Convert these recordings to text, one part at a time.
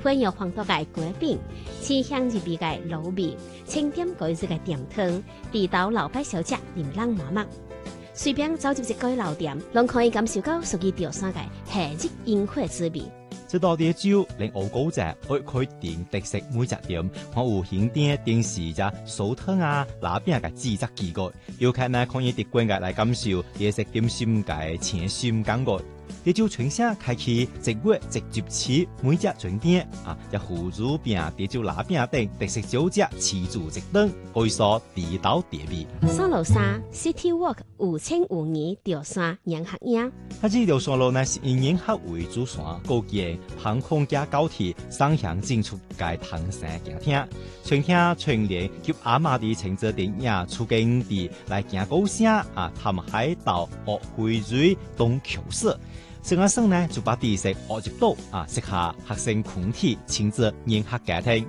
混入黃豆嘅果餅，吃香入味嘅滷味，清點改日嘅甜湯，地道老百小姐琳琅滿目。隨便走入一間老店，攏可以感受到屬於潮汕嘅夏日煙火滋味。 這道啲酒令我高者愛開店特色每隻店，我有顯點電視隻酥湯啊、拉餅嘅製作機構，要看呢可以直觀嘅來感受夜食點心嘅前心感覺。啲酒全聲開啟1月17每隻專店啊，一葫蘆餅、啲酒拉餅等特色酒隻齊聚一堂，可以說地道地味。 雙路山 City Walk 有清有義潮汕人客影。 它這條線路呢是以人客為主線，構建航空加高鐵雙向進出嘅唐山行廳，全廳全連及阿媽的情節電影出境地來行高聲啊，探海島、學會水、東橋色。這個省呢就把地勢學習到啊，適合學生群體親自人客家庭。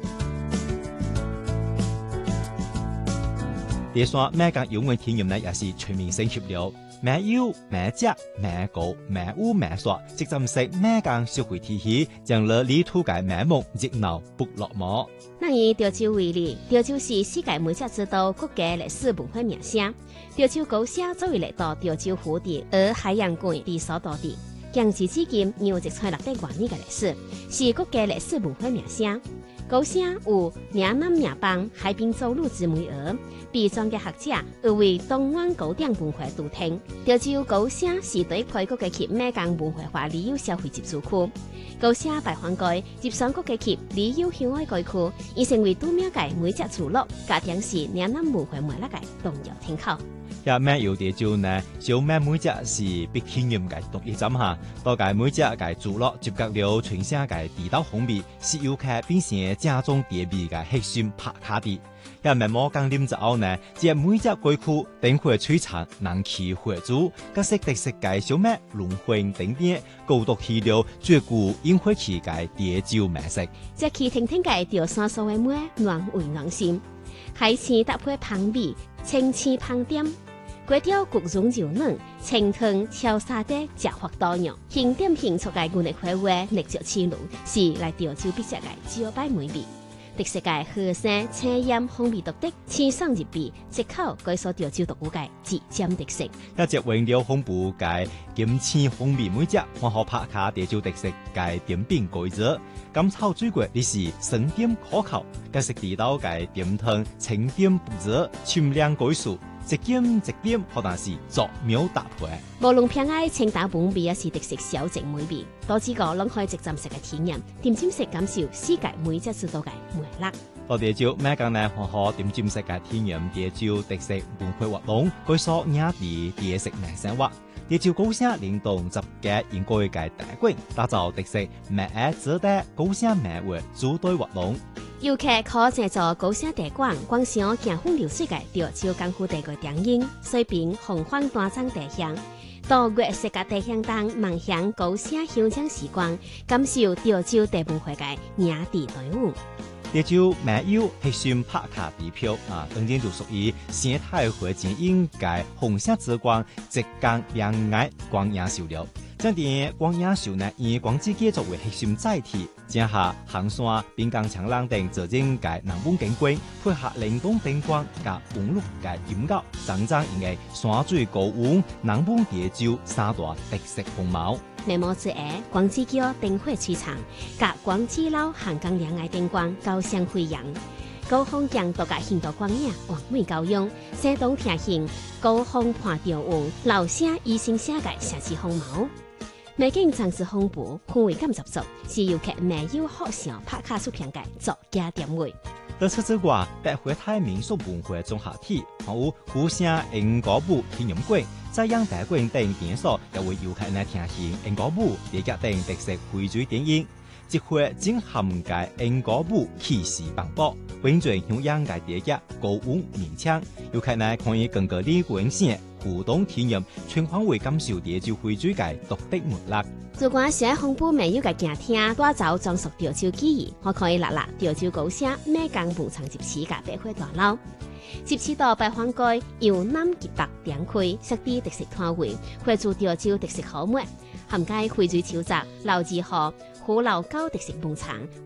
第三，每間英文體驗呢也是全面升級了。每有每隻每個每屋每刷，即針式每間社會體系，將了旅途嘅美夢熱鬧不落寞。 那以潮州為例，潮州是世界每隻知道國家歷史文化名城。潮州高聲作為嚟到潮州府地而海洋館的所在地，江至至今有1,600多年嘅歷史，是國家歷史文化名城。高聲有嶺南名邦海濱走路之美兒，被專嘅學者譽為東灣高點文化都廳。潮州高聲是對開國嘅及每間文化化旅遊消費集中區。高聲擺放街接上國嘅及旅遊向外街區，已成為度秒界每隻村落家庭是嶺南文化脈絡嘅重要廳口。 也咩有啲就呢，小咩每隻是必體驗嘅獨一站下，多解每隻嘅住落接觸了全省嘅地道風味，是遊客變成正宗地味嘅核心拍卡地。也咩冇講點之後呢，即每隻街區燈火璀璨，人氣回足，各式特色嘅小咩龍魂頂點，高度起了最古煙火氣嘅潮州美食。 即去聽聽嘅潮汕所謂咩暖胃暖心，海鮮搭配香味，清鮮香點。粿條焗蓉柔嫩，清湯超沙爹食法多樣，輕點輕觸嘅原力開胃，力足氣爐，是來潮州必食嘅招牌美味。特色嘅河山青鹽風味獨特，清爽入味，即口改所潮州獨有嘅自尖特色。 一隻原料豐富嘅金青風味每隻，我可拍下潮州特色嘅點餅改造。甘草水果你是生點可口，各式地道嘅點湯清點不熱，清涼改數。一點，可能是作妙搭配。 無論偏愛清淡本味，也是特色小食美味。多幾個攏可以直站式嘅體驗，點心式感受世界每隻知道嘅魅力。 到潮州每間呢，可點心式嘅體驗潮州特色文化活動，佢所亞地特色名生活。潮州高聲聯動集結應該嘅大館，打造特色美愛值得高聲美活組隊活動。 遊客可借助高聲大館觀賞行風流水嘅潮州江湖地個電影，隨便紅黃大張地鄉，到月色嘅地鄉當望向高聲鄉場時光，感受潮州地文化嘅野地隊伍。 潮州沒有核心拍卡地票啊，當然就屬於生態環境應該紅色之光，浙江兩岸光影秀了。將啲光影秀呢，以光之街作為核心載體，接下行山、濱江長廊等做整嘅南本景觀，配合靈動燈光加公路嘅音樂，真正應該山水高溫南本潮州三大特色風貌。 內幕之下，光之橋燈火璀璨，甲光之路漢江兩岸燈光高相輝揚。高峰鏡度嘅很多光影完美高用，山東聽行高峰伴潮雲，老聲以聲聲嘅城市風貌。美景裝飾豐富，氛圍感十足，是遊客沒有學上拍卡出片嘅作家點位。 除此之外，百貨泰民俗文化綜合體，還有虎聲英歌舞體驗館、濟陽大館等店所，也為遊客呢聽行英歌舞、粵劇等特色匯聚電影。即會整含嘅英歌舞氣勢磅礴，溫泉響陽嘅粵劇高溫明腔，遊客呢可以更加理觀性互動體驗，全方位感受潮州匯聚嘅獨特魅力。 如果想豐富美有嘅景廳，多走裝飾潮州記憶，我可以落潮州高聲每間文創集市嘅百貨大樓。集市到百貨街由南及北兩區，設置特色攤位，匯聚潮州特色好物，涵蓋匯聚潮州、老字號、虎老高特色農場。